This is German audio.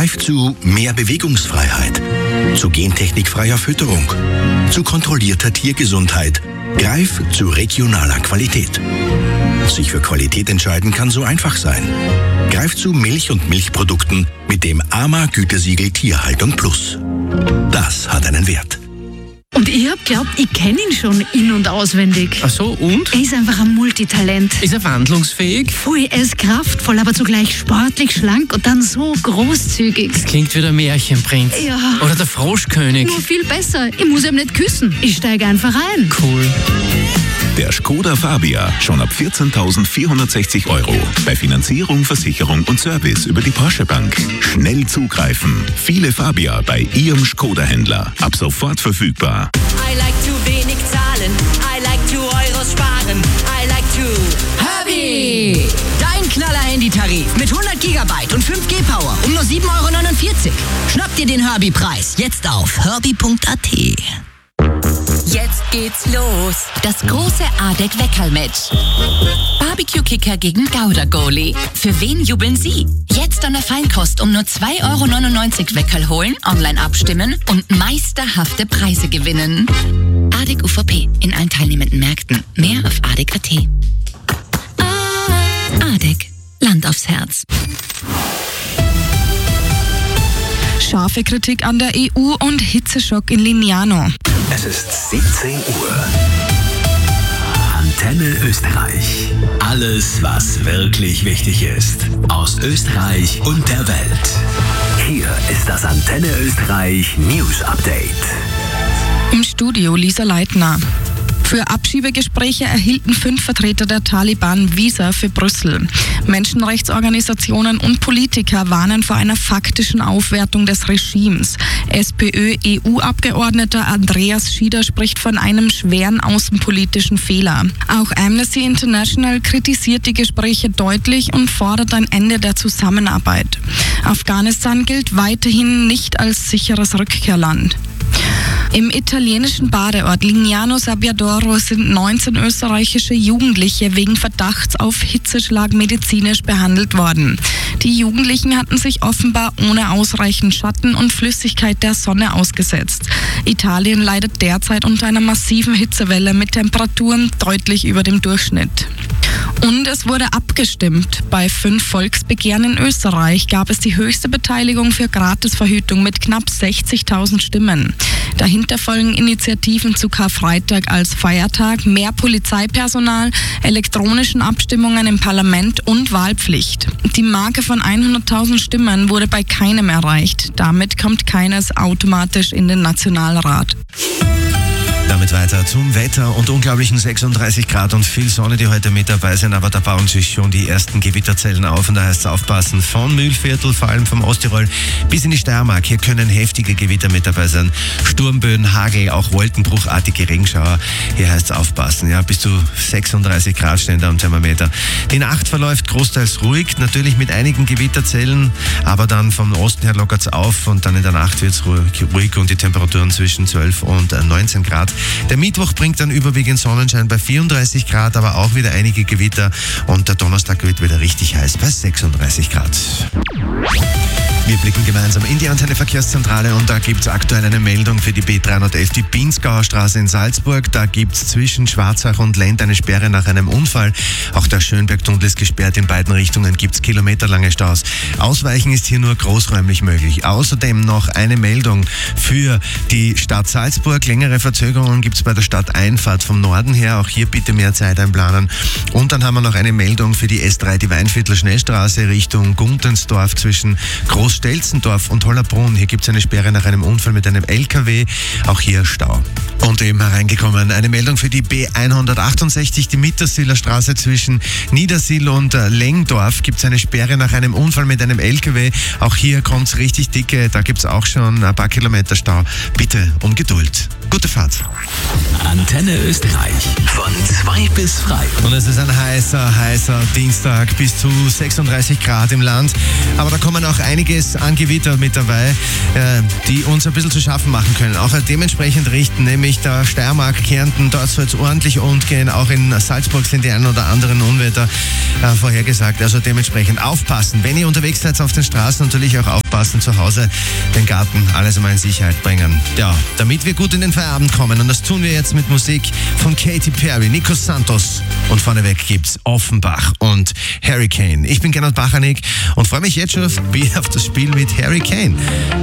Greif zu mehr Bewegungsfreiheit, zu gentechnikfreier Fütterung, zu kontrollierter Tiergesundheit. Greif zu regionaler Qualität. Sich für Qualität entscheiden kann so einfach sein. Greif zu Milch und Milchprodukten mit dem AMA-Gütesiegel Tierhaltung Plus. Das hat einen Wert. Und ich hab glaubt, ich kenne ihn schon in- und auswendig. Ach so, und? Er ist einfach ein Multitalent. Ist er wandlungsfähig? Voll, er ist kraftvoll, aber zugleich sportlich, schlank und dann so großzügig. Das klingt wie der Märchenprinz. Ja. Oder der Froschkönig. Nur viel besser. Ich muss ihm nicht küssen. Ich steige einfach ein. Cool. Der Skoda Fabia schon ab 14.460 €. Bei Finanzierung, Versicherung und Service über die Porsche Bank. Schnell zugreifen. Viele Fabia bei Ihrem Skoda-Händler. Ab sofort verfügbar. I like to wenig zahlen. I like to Euros sparen. I like to... Herbie! Dein Knaller-Handytarif mit 100 GB und 5G-Power um nur 7,49 €. Schnapp dir den Herbie-Preis jetzt auf herbie.at. Jetzt geht's los. Das große ADEC-Weckerl-Match. Barbecue-Kicker gegen Gouda-Goalie. Für wen jubeln Sie? Jetzt an der Feinkost um nur 2,99 € Weckerl holen, online abstimmen und meisterhafte Preise gewinnen. ADEC UVP in allen teilnehmenden Märkten. Mehr auf ADEC.at. ADEC. Land aufs Herz. Scharfe Kritik an der EU und Hitzeschock in Lignano. Es ist 17 Uhr. Antenne Österreich. Alles, was wirklich wichtig ist. Aus Österreich und der Welt. Hier ist das Antenne Österreich News Update. Im Studio Lisa Leitner. Für Abschiebegespräche erhielten 5 Vertreter der Taliban Visa für Brüssel. Menschenrechtsorganisationen und Politiker warnen vor einer faktischen Aufwertung des Regimes. SPÖ-EU-Abgeordneter Andreas Schieder spricht von einem schweren außenpolitischen Fehler. Auch Amnesty International kritisiert die Gespräche deutlich und fordert ein Ende der Zusammenarbeit. Afghanistan gilt weiterhin nicht als sicheres Rückkehrland. Im italienischen Badeort Lignano Sabbiadoro sind 19 österreichische Jugendliche wegen Verdachts auf Hitzeschlag medizinisch behandelt worden. Die Jugendlichen hatten sich offenbar ohne ausreichend Schatten und Flüssigkeit der Sonne ausgesetzt. Italien leidet derzeit unter einer massiven Hitzewelle mit Temperaturen deutlich über dem Durchschnitt. Und es wurde abgestimmt. Bei 5 Volksbegehren in Österreich gab es die höchste Beteiligung für Gratisverhütung mit knapp 60.000 Stimmen. Dahinter folgen Initiativen zu Karfreitag als Feiertag, mehr Polizeipersonal, elektronischen Abstimmungen im Parlament und Wahlpflicht. Die Marke von 100.000 Stimmen wurde bei keinem erreicht. Damit kommt keines automatisch in den Nationalrat. Damit weiter zum Wetter und unglaublichen 36 Grad und viel Sonne, die heute mit dabei sind, aber da bauen sich schon die ersten Gewitterzellen auf und da heißt es aufpassen, von Mühlviertel, vor allem vom Osttirol bis in die Steiermark. Hier können heftige Gewitter mit dabei sein, Sturmböen, Hagel, auch wolkenbruchartige Regenschauer. Hier heißt es aufpassen, ja, bis zu 36 Grad stehen da am Thermometer. Die Nacht verläuft großteils ruhig, natürlich mit einigen Gewitterzellen, aber dann vom Osten her lockert es auf und dann in der Nacht wird es ruhig und die Temperaturen zwischen 12 und 19 Grad. Der Mittwoch bringt dann überwiegend Sonnenschein bei 34 Grad, aber auch wieder einige Gewitter und der Donnerstag wird wieder richtig heiß bei 36 Grad. Wir blicken gemeinsam in die Antenne Verkehrszentrale und da gibt es aktuell eine Meldung für die B311, die Pinzgauer Straße in Salzburg. Da gibt es zwischen Schwarzach und Lent eine Sperre nach einem Unfall. Auch der Schönbergtunnel ist gesperrt. In beiden Richtungen gibt es kilometerlange Staus. Ausweichen ist hier nur großräumlich möglich. Außerdem noch eine Meldung für die Stadt Salzburg. Längere Verzögerungen gibt es bei der Stadteinfahrt vom Norden her. Auch hier bitte mehr Zeit einplanen. Und dann haben wir noch eine Meldung für die S3, die Weinviertler Schnellstraße Richtung Guntensdorf zwischen Großstelzendorf und Hollerbrunn. Hier gibt es eine Sperre nach einem Unfall mit einem LKW. Auch hier Stau. Und eben hereingekommen eine Meldung für die B168, die Mittersiler Straße zwischen Niedersill und Lengdorf. Gibt es eine Sperre nach einem Unfall mit einem LKW. Auch hier kommt es richtig dicke. Da gibt es auch schon ein paar Kilometer Stau. Bitte um Geduld. Gute Fahrt. Antenne Österreich. Von 2 bis frei. Und es ist ein heißer Dienstag bis zu 36 Grad im Land. Aber da kommen auch einiges einiges an Gewitter mit dabei, die uns ein bisschen zu schaffen machen können. Auch dementsprechend richten, nämlich der Steiermark, Kärnten, dort soll es ordentlich umgehen. Auch in Salzburg sind die ein oder anderen Unwetter vorhergesagt. Also dementsprechend aufpassen. Wenn ihr unterwegs seid auf den Straßen, natürlich auch aufpassen zu Hause, den Garten, alles einmal in Sicherheit bringen. Ja, damit wir gut in den Feierabend kommen. Und das tun wir jetzt mit Musik von Katy Perry, Nico Santos. Und vorneweg gibt's Offenbach und Harry Kane. Ich bin Gernot Bachanik und freue mich jetzt schon auf das Spiel mit Harry Kane.